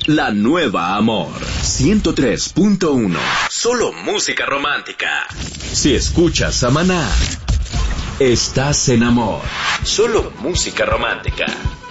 La nueva Amor 103.1. Solo música romántica. Si escuchas a Maná, estás en Amor. Solo música romántica.